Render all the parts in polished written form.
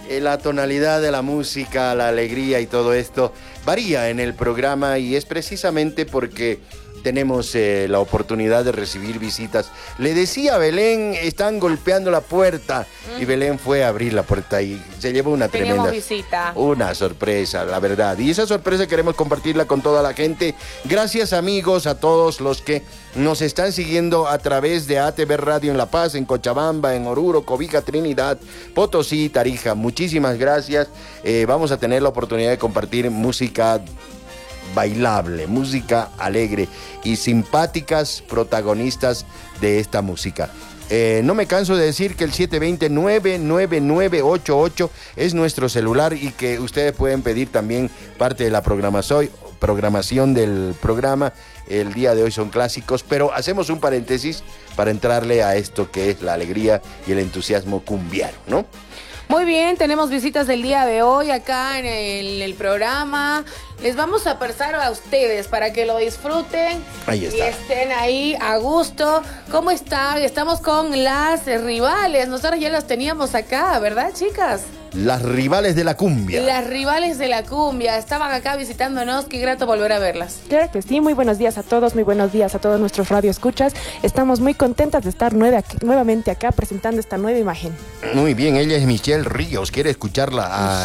la tonalidad de la música, la alegría y todo esto varía en el programa, y es precisamente porque tenemos la oportunidad de recibir visitas. Le decía a Belén, están golpeando la puerta, y Belén fue a abrir la puerta y se llevó una tremenda visita. Una sorpresa, la verdad. Y esa sorpresa queremos compartirla con toda la gente. Gracias, amigos, a todos los que nos están siguiendo a través de ATV Radio en La Paz, en Cochabamba, en Oruro, Cobija, Trinidad, Potosí, Tarija. Muchísimas gracias. Vamos a tener la oportunidad de compartir música bailable, música alegre y simpáticas protagonistas de esta música. No me canso de decir que el 720-99988 es nuestro celular, y que ustedes pueden pedir también parte de la programación del programa. El día de hoy son clásicos, pero hacemos un paréntesis para entrarle a esto que es la alegría y el entusiasmo cumbiano, ¿no? Muy bien, tenemos visitas del día de hoy acá en el programa. Les vamos a pasar a ustedes para que lo disfruten. Ahí está. Y estén ahí a gusto. ¿Cómo están? Estamos con las rivales. Nosotros ya las teníamos acá, ¿verdad, chicas? Las rivales de la cumbia. Las rivales de la cumbia. Estaban acá visitándonos. Qué grato volver a verlas. Claro que sí. Muy buenos días a todos. Muy buenos días a todos nuestros radioescuchas. Estamos muy contentas de estar nuevamente acá presentando esta nueva imagen. Muy bien. Ella es Michelle Ríos. ¿Quiere escucharla? A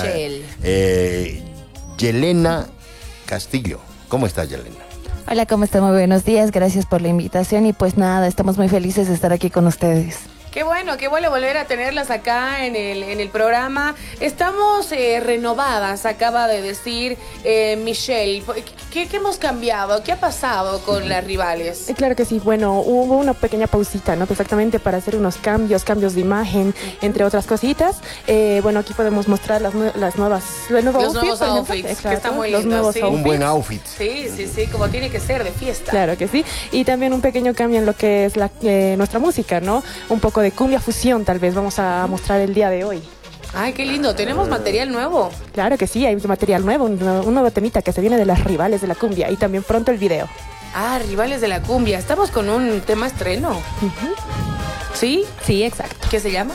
Yelena Castillo. ¿Cómo estás, Yelena? Hola, ¿cómo están? Muy buenos días. Gracias por la invitación. Y pues nada, estamos muy felices de estar aquí con ustedes. Qué bueno volver a tenerlas acá en el programa. Estamos renovadas, acaba de decir Michelle. ¿Qué hemos cambiado? ¿Qué ha pasado con las rivales? Claro que sí. Bueno, hubo una pequeña pausita, ¿no? Exactamente, para hacer unos cambios de imagen, entre otras cositas. Bueno, aquí podemos mostrar los nuevos outfits, que está muy lindo, sí. Un buen outfit. Sí, como tiene que ser, de fiesta. Claro que sí. Y también un pequeño cambio en lo que es nuestra música, ¿no? Un poco de cumbia fusión, tal vez vamos a mostrar el día de hoy. Ay, qué lindo. ¿Tenemos material nuevo? Claro que sí, hay material nuevo, un nuevo temita que se viene de las rivales de la cumbia, y también pronto el video. Ah, rivales de la cumbia. Estamos con un tema estreno. Uh-huh. ¿Sí? Sí, exacto. ¿Qué se llama?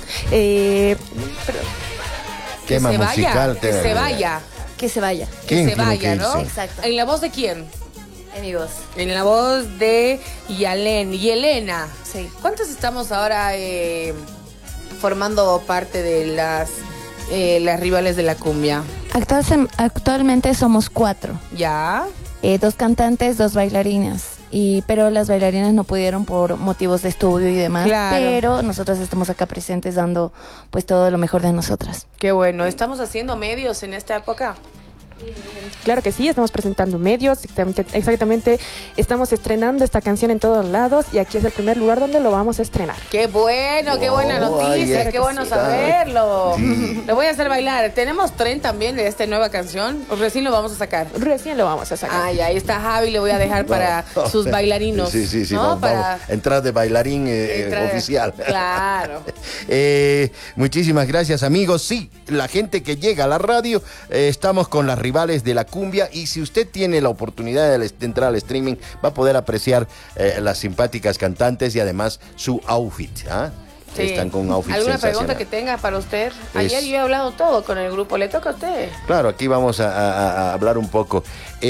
Tema musical. Que se vaya. Que se vaya. Que se vaya, ¿no? Exacto. ¿En la voz de quién? En mi voz. En la voz de Yelena. Sí. ¿Cuántos estamos ahora formando parte de las rivales de la cumbia? Actualmente somos 4. ¿Ya? 2 cantantes, 2 bailarinas. Pero las bailarinas no pudieron por motivos de estudio y demás. Claro. Pero nosotros estamos acá presentes dando pues todo lo mejor de nosotras. Qué bueno. ¿Estamos haciendo medios en esta época? Claro que sí, estamos presentando medios, exactamente, estamos estrenando esta canción en todos lados, y aquí es el primer lugar donde lo vamos a estrenar. ¡Qué bueno! ¡Qué buena noticia! ¡Qué bueno saberlo! Sí. Lo voy a hacer bailar. ¿Tenemos tren también de esta nueva canción? ¿O recién lo vamos a sacar? Recién lo vamos a sacar. Ay, ahí está Javi, le voy a dejar para sus bailarinos. Sí, ¿no? Vamos. Entrar de bailarín oficial. Claro. Muchísimas gracias, amigos. Sí, la gente que llega a la radio, estamos con las rivales de la cumbia, y si usted tiene la oportunidad de entrar al streaming, va a poder apreciar las simpáticas cantantes y además su outfit. Sí. Están con un outfit ¿Alguna sensacional. pregunta que tenga para usted? Ayer yo he hablado todo con el grupo, ¿le toca a usted? Claro, aquí vamos a hablar un poco.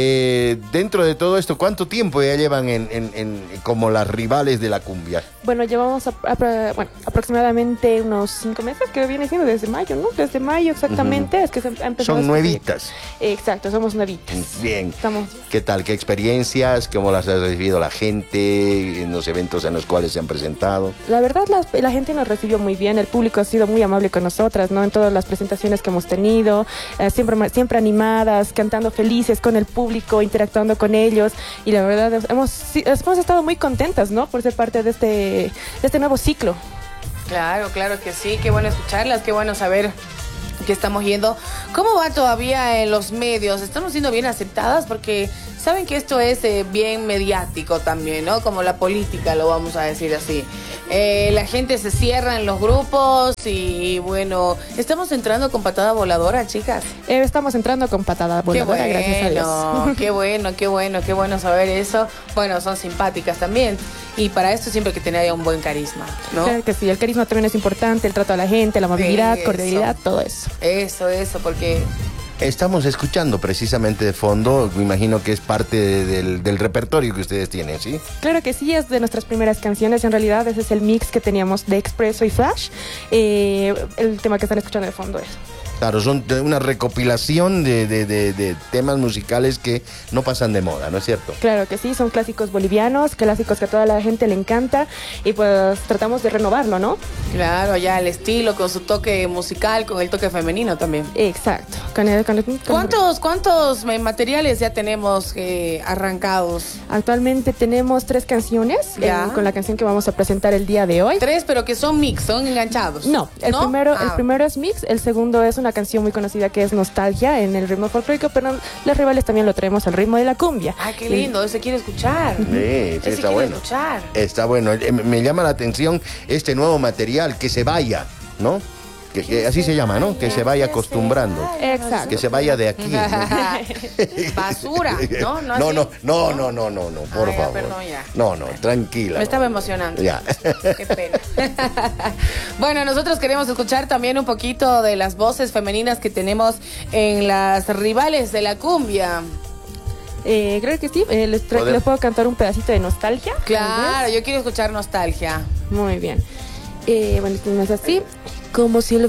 Dentro de todo esto, ¿cuánto tiempo ya llevan como las rivales de la cumbia? Bueno, llevamos aproximadamente unos 5 meses, que viene siendo desde mayo, ¿no? Desde mayo exactamente. Uh-huh. Es que son nuevitas. Exacto, somos nuevitas. Bien. ¿Qué tal? ¿Qué experiencias? ¿Cómo las ha recibido la gente en los eventos en los cuales se han presentado? La verdad, la gente nos recibió muy bien, el público ha sido muy amable con nosotras, ¿no? En todas las presentaciones que hemos tenido, siempre animadas, cantando felices con el público, interactuando con ellos, y la verdad hemos estado muy contentas, ¿no? Por ser parte de este nuevo ciclo. Claro que sí, qué bueno escucharlas, qué bueno saber que estamos yendo. ¿Cómo va todavía en los medios? ¿Estamos siendo bien aceptadas? Porque saben que esto es bien mediático también, ¿no? Como la política, lo vamos a decir así. La gente se cierra en los grupos y bueno, estamos entrando con patada voladora, chicas. Estamos entrando con patada voladora, gracias a Dios. Qué bueno saber eso. Bueno, son simpáticas también. Y para esto siempre hay que tener un buen carisma, ¿no? Claro que sí, el carisma también es importante, el trato a la gente, la amabilidad, cordialidad, todo eso. Eso, porque... Estamos escuchando precisamente de fondo, me imagino que es parte del repertorio que ustedes tienen, ¿sí? Claro que sí, es de nuestras primeras canciones. En realidad ese es el mix que teníamos de Expresso y Flash. El tema que están escuchando de fondo es. Claro, son una recopilación de temas musicales que no pasan de moda, ¿no es cierto? Claro que sí, son clásicos bolivianos, clásicos que a toda la gente le encanta y pues tratamos de renovarlo, ¿no? Claro, ya el estilo, con su toque musical, con el toque femenino también. Exacto. ¿Cuántos materiales ya tenemos arrancados? Actualmente tenemos 3 canciones con la canción que vamos a presentar el día de hoy. 3, pero que son mix, son enganchados. No, el primero es mix, el segundo es una canción muy conocida que es Nostalgia en el ritmo folclórico, pero los rivales también lo traemos al ritmo de la cumbia. Ah, qué lindo, ese quiere escuchar. Sí, está bueno. Escuchar. Está bueno. Me llama la atención este nuevo material, Que se vaya, ¿no? Que así se llama, ¿no? Que se vaya acostumbrando. Exacto. Que se vaya de aquí, ¿no? Basura, ¿no? No, por favor. Perdón, ya. No, tranquila. Me estaba emocionando. Ya. Qué pena. Bueno, nosotros queremos escuchar también un poquito de las voces femeninas que tenemos en las rivales de la cumbia. Creo que sí, les puedo cantar un pedacito de Nostalgia. Claro, yo quiero escuchar Nostalgia. Muy bien. Bueno, es así. Como si el